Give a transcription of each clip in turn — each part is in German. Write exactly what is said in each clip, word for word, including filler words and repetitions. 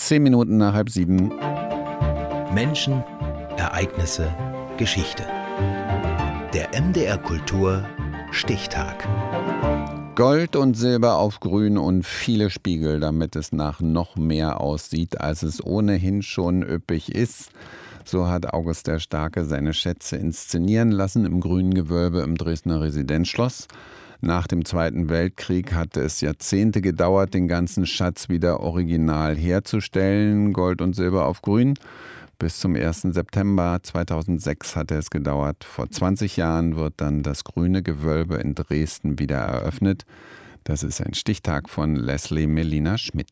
Zehn Minuten nach halb sieben. Menschen, Ereignisse, Geschichte. Der M D R Kultur Stichtag. Gold und Silber auf Grün und viele Spiegel, damit es nach noch mehr aussieht, als es ohnehin schon üppig ist. So hat August der Starke seine Schätze inszenieren lassen im grünen Gewölbe im Dresdner Residenzschloss. Nach dem Zweiten Weltkrieg hatte es Jahrzehnte gedauert, den ganzen Schatz wieder original herzustellen, Gold und Silber auf Grün. Bis zum ersten September zweitausendsechs hatte es gedauert. Vor zwanzig Jahren wird dann das grüne Gewölbe in Dresden wieder eröffnet. Das ist ein Stichtag von Leslie Melina Schmidt.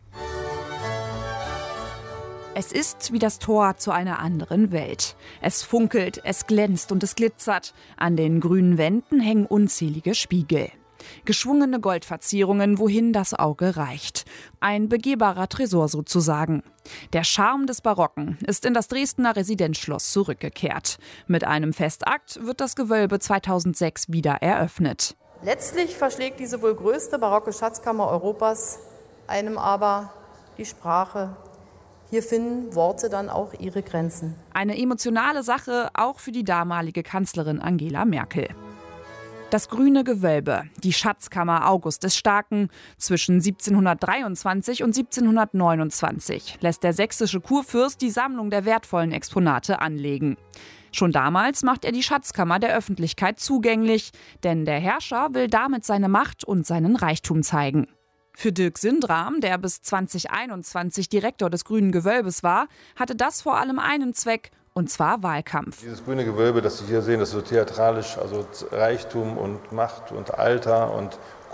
Es ist wie das Tor zu einer anderen Welt. Es funkelt, es glänzt und es glitzert. An den grünen Wänden hängen unzählige Spiegel. Geschwungene Goldverzierungen, wohin das Auge reicht. Ein begehbarer Tresor sozusagen. Der Charme des Barocken ist in das Dresdner Residenzschloss zurückgekehrt. Mit einem Festakt wird das Gewölbe zweitausendsechs wieder eröffnet. Letztlich verschlägt diese wohl größte barocke Schatzkammer Europas einem aber die Sprache. Hier finden Worte dann auch ihre Grenzen. Eine emotionale Sache auch für die damalige Kanzlerin Angela Merkel. Das grüne Gewölbe, die Schatzkammer August des Starken. Zwischen siebzehnhundertdreiundzwanzig und siebzehnhundertneunundzwanzig lässt der sächsische Kurfürst die Sammlung der wertvollen Exponate anlegen. Schon damals macht er die Schatzkammer der Öffentlichkeit zugänglich, denn der Herrscher will damit seine Macht und seinen Reichtum zeigen. Für Dirk Sindram, der bis zweitausendeinundzwanzig Direktor des Grünen Gewölbes war, hatte das vor allem einen Zweck, und zwar Wahlkampf. Dieses grüne Gewölbe, das Sie hier sehen, das ist so theatralisch, also Reichtum und Macht und Alter und